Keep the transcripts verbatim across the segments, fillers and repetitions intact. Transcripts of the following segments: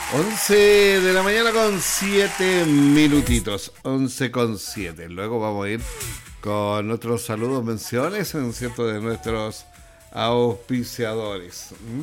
once de la mañana con siete minutitos. once con siete. Luego vamos a ir con otros saludos, menciones, en cierto, de nuestros auspiciadores. ¿Mm?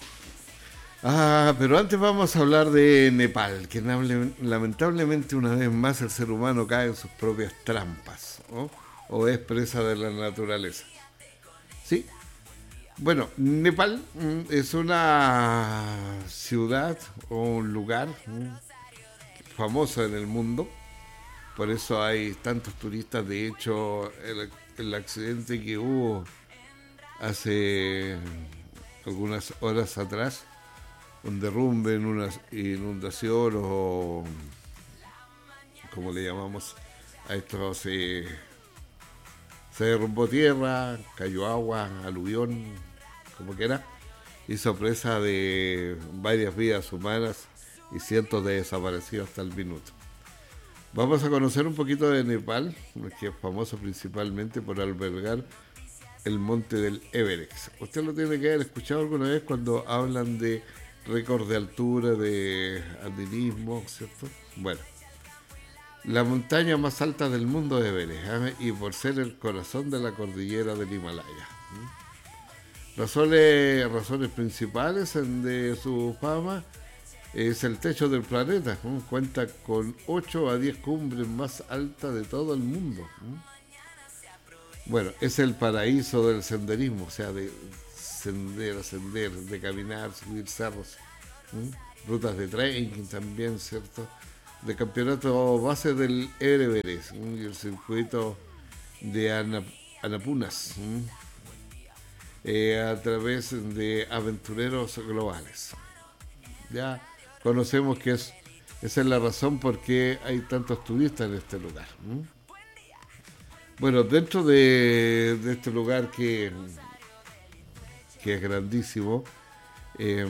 Ah, pero antes vamos a hablar de Nepal, que lamentablemente una vez más el ser humano cae en sus propias trampas, ¿no? O es presa de la naturaleza. Sí. Bueno, Nepal mm, es una ciudad o un lugar mm, famoso en el mundo. Por eso hay tantos turistas. De hecho, el, el accidente que hubo hace algunas horas atrás, un derrumbe en una inundación o, como le llamamos a esto, se, se derrumbó tierra, cayó agua, aluvión, como quiera, hizo presa de varias vidas humanas y cientos de desaparecidos hasta el minuto. Vamos a conocer un poquito de Nepal, que es famoso principalmente por albergar el monte del Everest. Usted lo tiene que haber escuchado alguna vez cuando hablan de récord de altura, de alpinismo, ¿cierto? Bueno, la montaña más alta del mundo es Everest, ¿eh? Y por ser el corazón de la cordillera del Himalaya. ¿eh? Razones, razones principales de su fama es el techo del planeta. ¿eh? Cuenta con ocho a diez cumbres más altas de todo el mundo. ¿eh? Bueno, es el paraíso del senderismo, o sea, de ascender, ascender, de caminar, subir cerros, ¿sí? Rutas de trekking también, ¿cierto? De campeonato base del Everest, ¿sí? Y el circuito de Anap Anapunas, ¿sí? eh, a través de aventureros globales. Ya conocemos que es, esa es la razón por qué hay tantos turistas en este lugar. ¿sí? Bueno, dentro de, de este lugar que que es grandísimo, eh,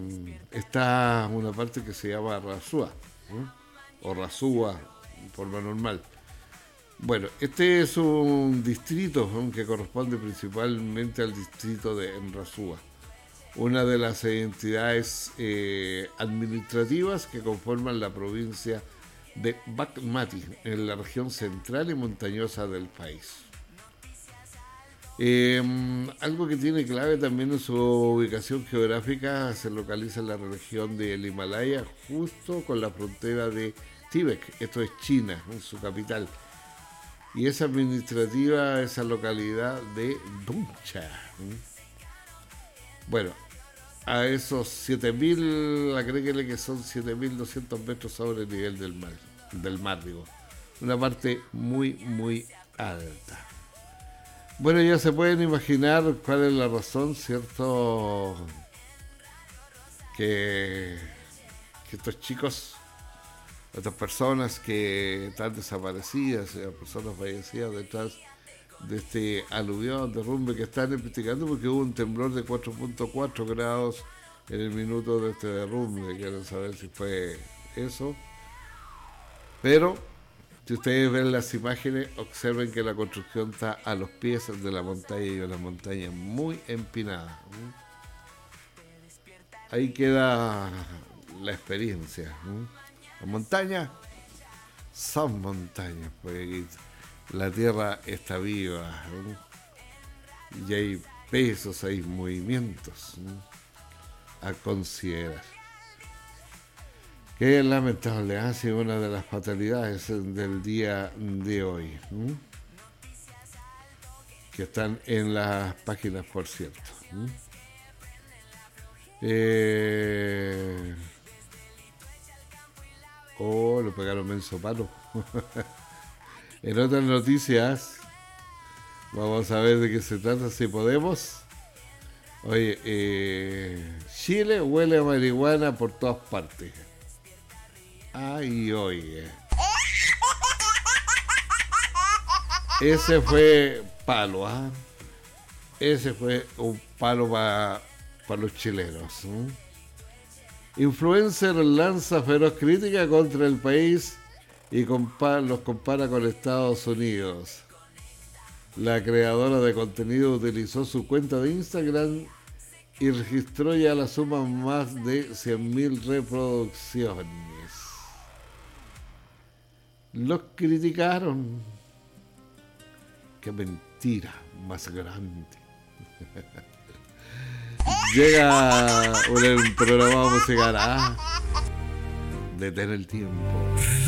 está una parte que se llama Rasúa, ¿eh? o Rasúa, forma normal. Bueno, este es un distrito, ¿eh? que corresponde principalmente al distrito de Rasúa, una de las entidades eh, administrativas que conforman la provincia de Bagmati, en la región central y montañosa del país. Eh, algo que tiene clave también en su ubicación geográfica, se localiza en la región del Himalaya, justo con la frontera de Tíbet, esto es China, en su capital. Y es administrativa esa localidad de Duncha. Bueno, a esos siete mil, agréguele que son siete mil doscientos metros sobre el nivel del mar, del mar, digo. Una parte muy, muy alta. Bueno, ya se pueden imaginar cuál es la razón, ¿cierto? Que, que estos chicos, estas personas que están desaparecidas, personas fallecidas detrás de este aluvión, derrumbe que están investigando, porque hubo un temblor de cuatro punto cuatro grados en el minuto de este derrumbe. Quieren saber si fue eso. Pero si ustedes ven las imágenes, observen que la construcción está a los pies de la montaña y una montaña muy empinada. Ahí queda la experiencia. Las montañas son montañas, pues la tierra está viva y hay pesos, hay movimientos a considerar. Qué lamentable, ha sido una de las fatalidades del día de hoy, ¿m? que están en las páginas, por cierto. ¿m? Eh... Oh, lo pegaron menso palo. En otras noticias, vamos a ver de qué se trata, si podemos. Oye, eh... Chile huele a marihuana por todas partes. Ay, oye. Ese fue palo, ¿ah? ¿eh? Ese fue un palo para pa los chilenos. ¿eh? Influencer lanza feroz crítica contra el país y compara, los compara con Estados Unidos. La creadora de contenido utilizó su cuenta de Instagram y registró ya la suma más de cien mil reproducciones. Los criticaron. Qué mentira más grande. Llega un programa musical. Ah, detén el tiempo.